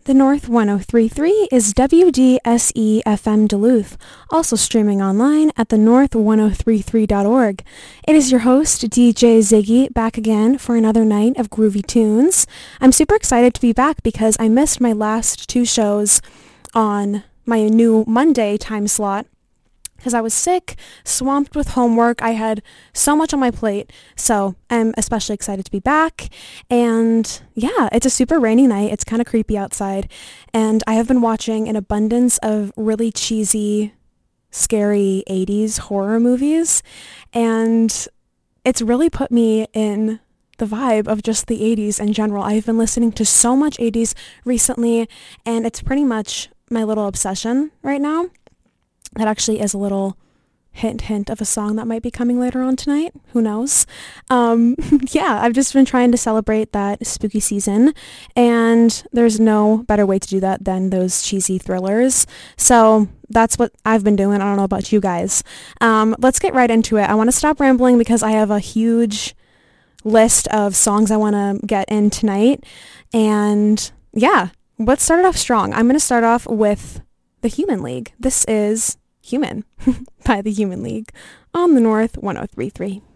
The North 1033 is WDSE FM Duluth, also streaming online at thenorth1033.org. It is your host, DJ Ziggy, back again for another night of groovy tunes. I'm super excited to be back because I missed my last two shows on my new Monday time slot because I was sick, swamped with homework. I had so much on my plate, so I'm especially excited to be back. And yeah, it's a super rainy night. It's kind of creepy outside, and I have been watching an abundance of really cheesy, scary 80s horror movies, and it's really put me in the vibe of just the 80s in general. I've been listening to so much 80s recently, and it's pretty much my little obsession right now. That actually is a little hint of a song that might be coming later on tonight. Who knows? Yeah, I've just been trying to celebrate that spooky season, and there's no better way to do that than those cheesy thrillers. So that's what I've been doing. I don't know about you guys. Let's get right into it. I want to stop rambling because I have a huge list of songs I want to get in tonight. And yeah, let's start it off strong. I'm going to start off with The Human League. This is Human by The Human League on the North 1033.